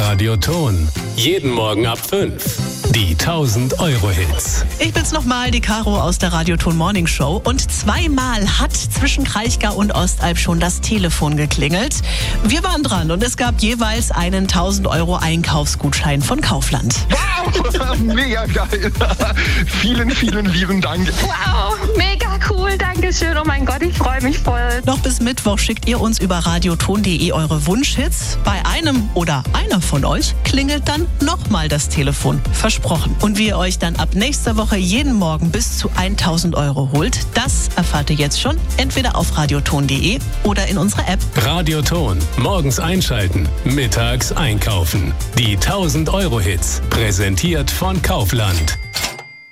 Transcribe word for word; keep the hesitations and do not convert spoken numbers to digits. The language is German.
Radioton. Jeden Morgen ab fünf. Die tausend-Euro-Hits. Ich bin's nochmal, die Caro aus der Radioton Morning Show. Und zweimal hat zwischen Kraichgau und Ostalb schon das Telefon geklingelt. Wir waren dran und es gab jeweils einen tausend Euro Einkaufsgutschein von Kaufland. Wow, mega geil. Vielen, vielen lieben Dank. Wow, mega cool, danke schön. Oh mein Gott, ich freue mich voll. Noch bis Mittwoch schickt ihr uns über radioton punkt de eure Wunschhits. Bei einem oder einer von euch klingelt dann nochmal das Telefon. Versprochen. Und wie ihr euch dann ab nächster Woche jeden Morgen bis zu tausend Euro holt, das erfahrt ihr jetzt schon entweder auf radioton punkt de oder in unserer App. Radioton. Morgens einschalten, mittags einkaufen. Die tausend-Euro-Hits. Präsentiert von Kaufland.